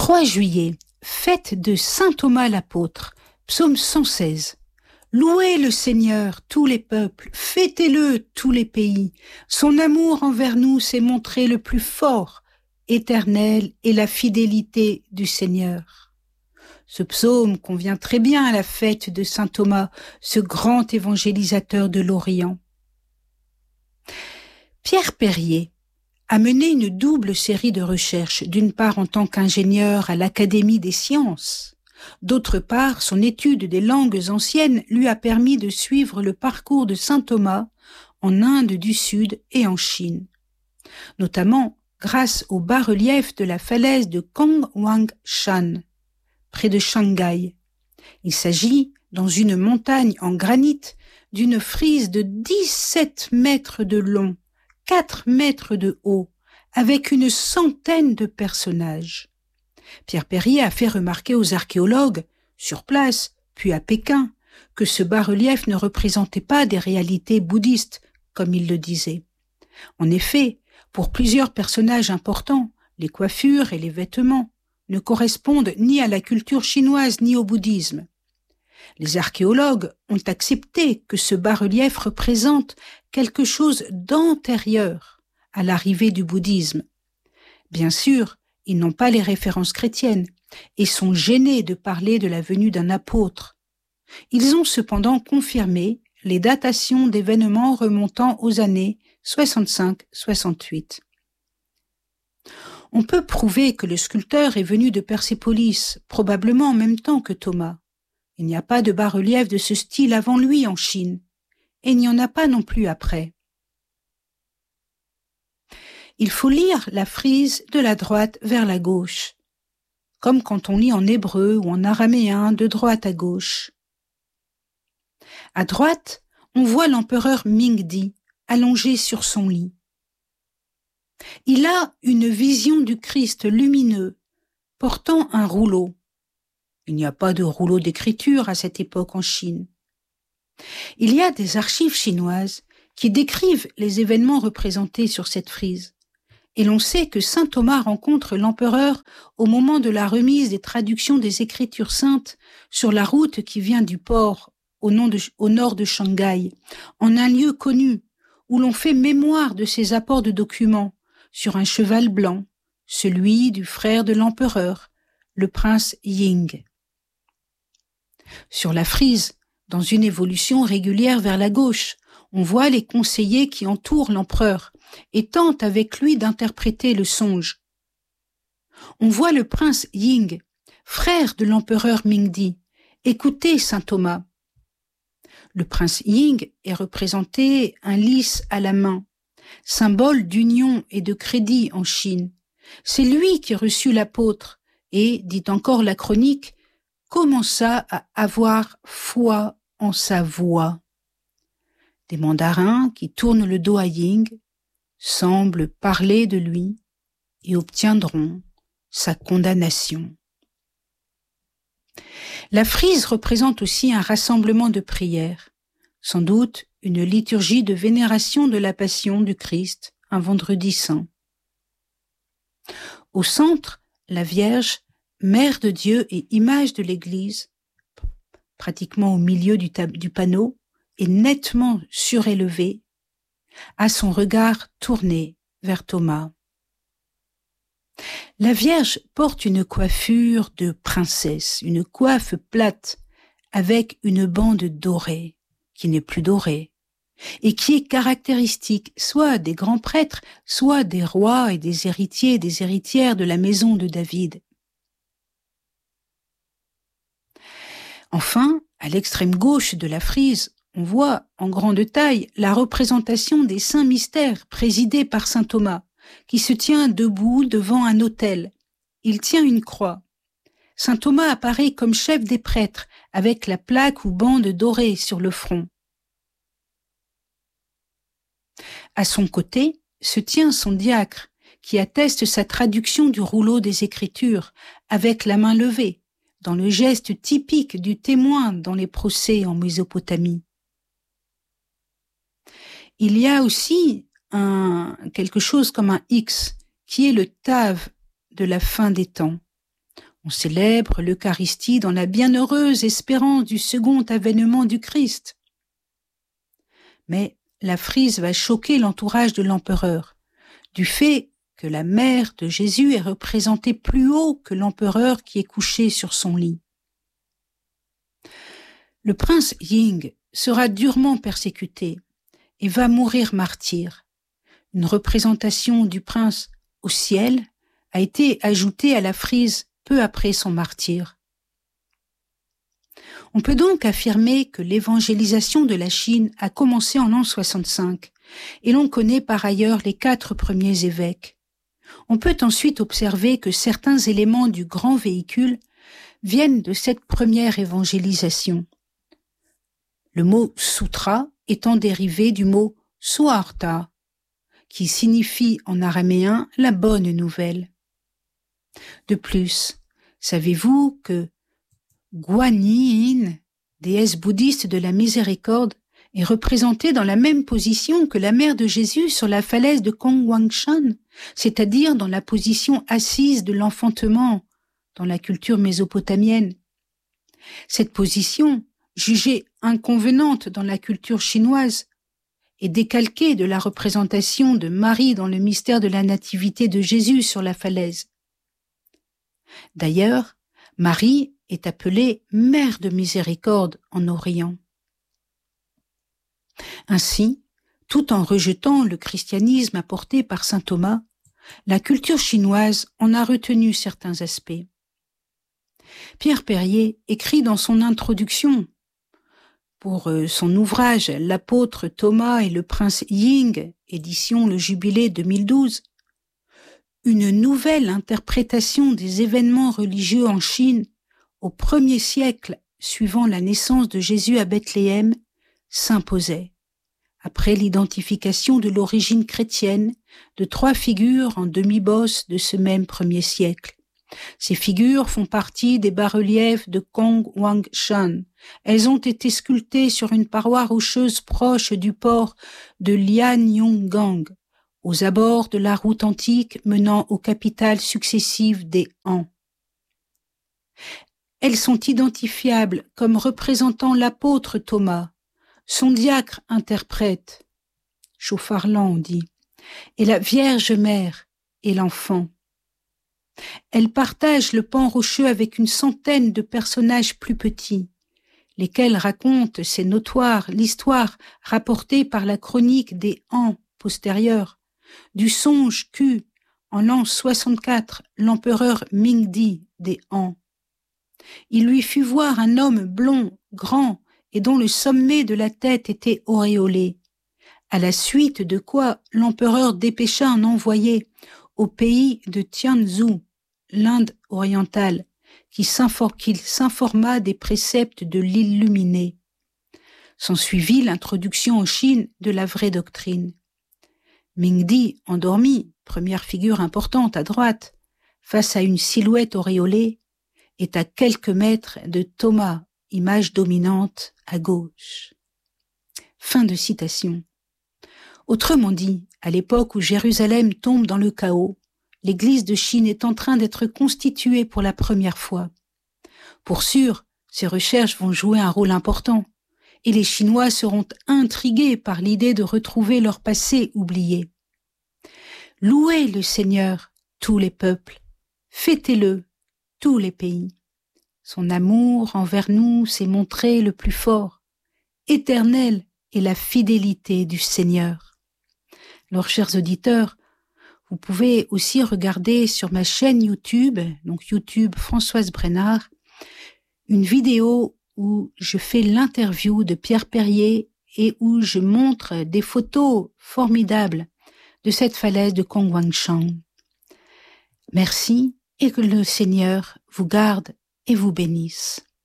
3 juillet, fête de saint Thomas l'apôtre, psaume 116. Louez le Seigneur, tous les peuples, fêtez-le, tous les pays. Son amour envers nous s'est montré le plus fort, éternel est la fidélité du Seigneur. Ce psaume convient très bien à la fête de saint Thomas, ce grand évangélisateur de l'Orient. Pierre Perrier a mené une double série de recherches, d'une part en tant qu'ingénieur à l'Académie des sciences, d'autre part son étude des langues anciennes lui a permis de suivre le parcours de saint Thomas en Inde du Sud et en Chine, notamment grâce au bas-relief de la falaise de Konghuangshan, près de Shanghai. Il s'agit, dans une montagne en granit, d'une frise de 17 mètres de long, 4 mètres de haut, avec une centaine de personnages. Pierre Perrier a fait remarquer aux archéologues, sur place, puis à Pékin, que ce bas-relief ne représentait pas des réalités bouddhistes, comme il le disait. En effet, pour plusieurs personnages importants, les coiffures et les vêtements ne correspondent ni à la culture chinoise ni au bouddhisme. Les archéologues ont accepté que ce bas-relief représente quelque chose d'antérieur à l'arrivée du bouddhisme. Bien sûr, ils n'ont pas les références chrétiennes et sont gênés de parler de la venue d'un apôtre. Ils ont cependant confirmé les datations d'événements remontant aux années 65-68. On peut prouver que le sculpteur est venu de Persépolis, probablement en même temps que Thomas. Il n'y a pas de bas-relief de ce style avant lui en Chine, et il n'y en a pas non plus après. Il faut lire la frise de la droite vers la gauche, comme quand on lit en hébreu ou en araméen de droite à gauche. À droite, on voit l'empereur Mingdi allongé sur son lit. Il a une vision du Christ lumineux, portant un rouleau. Il n'y a pas de rouleau d'écriture à cette époque en Chine. Il y a des archives chinoises qui décrivent les événements représentés sur cette frise. Et l'on sait que saint Thomas rencontre l'empereur au moment de la remise des traductions des Écritures saintes sur la route qui vient du port au nord de Shanghai, en un lieu connu où l'on fait mémoire de ses apports de documents sur un cheval blanc, celui du frère de l'empereur, le prince Ying. Sur la frise, dans une évolution régulière vers la gauche, on voit les conseillers qui entourent l'empereur et tentent avec lui d'interpréter le songe. On voit le prince Ying, frère de l'empereur Mingdi, écouter saint Thomas. Le prince Ying est représenté un lys à la main, symbole d'union et de crédit en Chine. C'est lui qui reçut l'apôtre et, dit encore la chronique, commença à avoir foi en sa voix. Des mandarins qui tournent le dos à Ying semblent parler de lui et obtiendront sa condamnation. La frise représente aussi un rassemblement de prières, sans doute une liturgie de vénération de la Passion du Christ, un vendredi saint. Au centre, la Vierge, Mère de Dieu et image de l'Église, pratiquement au milieu du panneau, est nettement surélevée, a son regard tourné vers Thomas. La Vierge porte une coiffure de princesse, une coiffe plate avec une bande dorée, qui n'est plus dorée, et qui est caractéristique soit des grands prêtres, soit des rois et des héritiers et des héritières de la maison de David. Enfin, à l'extrême gauche de la frise, on voit en grande taille la représentation des saints mystères présidés par saint Thomas, qui se tient debout devant un autel. Il tient une croix. Saint Thomas apparaît comme chef des prêtres, avec la plaque ou bande dorée sur le front. À son côté se tient son diacre, qui atteste sa traduction du rouleau des Écritures, avec la main levée, dans le geste typique du témoin dans les procès en Mésopotamie. Il y a aussi quelque chose comme un X, qui est le Tav de la fin des temps. On célèbre l'Eucharistie dans la bienheureuse espérance du second avènement du Christ. Mais la frise va choquer l'entourage de l'empereur, du fait que la mère de Jésus est représentée plus haut que l'empereur qui est couché sur son lit. Le prince Ying sera durement persécuté et va mourir martyr. Une représentation du prince au ciel a été ajoutée à la frise peu après son martyre. On peut donc affirmer que l'évangélisation de la Chine a commencé en l'an 65 et l'on connaît par ailleurs les 4 premiers évêques. On peut ensuite observer que certains éléments du grand véhicule viennent de cette première évangélisation. Le mot sutra étant dérivé du mot suarta, qui signifie en araméen la bonne nouvelle. De plus, savez-vous que Guanyin, déesse bouddhiste de la miséricorde, est représentée dans la même position que la mère de Jésus sur la falaise de Kongwangshan, c'est-à-dire dans la position assise de l'enfantement dans la culture mésopotamienne. Cette position, jugée inconvenante dans la culture chinoise, est décalquée de la représentation de Marie dans le mystère de la nativité de Jésus sur la falaise. D'ailleurs, Marie est appelée Mère de miséricorde en Orient. Ainsi, tout en rejetant le christianisme apporté par saint Thomas, la culture chinoise en a retenu certains aspects. Pierre Perrier écrit dans son introduction pour son ouvrage « L'apôtre Thomas et le prince Ying », édition Le Jubilé 2012, une nouvelle interprétation des événements religieux en Chine au 1er siècle suivant la naissance de Jésus à Bethléem s'imposait, après l'identification de l'origine chrétienne de 3 figures en demi-bosse de ce même 1er siècle. Ces figures font partie des bas-reliefs de Kongwangshan. Elles ont été sculptées sur une paroi rocheuse proche du port de Lianyonggang, aux abords de la route antique menant aux capitales successives des Han. Elles sont identifiables comme représentant l'apôtre Thomas, son diacre interprète, chauffarlant on dit, et la Vierge Mère et l'enfant. Elles partagent le pan rocheux avec une centaine de personnages plus petits, lesquels racontent, c'est notoire, l'histoire rapportée par la chronique des Han postérieure, du songe qu'eut en l'an 64 l'empereur Mingdi des Han. Il lui fit voir un homme blond, grand, et dont le sommet de la tête était auréolé, à la suite de quoi l'empereur dépêcha un envoyé au pays de Tianzhou, l'Inde orientale, qu'il s'informa des préceptes de l'illuminé. S'ensuivit l'introduction en Chine de la vraie doctrine. Mingdi, endormi, première figure importante à droite, face à une silhouette auréolée, est à quelques mètres de Thomas, image dominante à gauche. Fin de citation. Autrement dit, à l'époque où Jérusalem tombe dans le chaos, l'Église de Chine est en train d'être constituée pour la première fois. Pour sûr, ces recherches vont jouer un rôle important, et les Chinois seront intrigués par l'idée de retrouver leur passé oublié. Louez le Seigneur, tous les peuples, fêtez-le, tous les pays. Son amour envers nous s'est montré le plus fort. Éternelle est la fidélité du Seigneur. Alors, chers auditeurs, vous pouvez aussi regarder sur ma chaîne YouTube, donc YouTube Françoise Brennard, une vidéo où je fais l'interview de Pierre Perrier et où je montre des photos formidables de cette falaise de Kongwangshan. Merci et que le Seigneur vous garde et vous bénisse.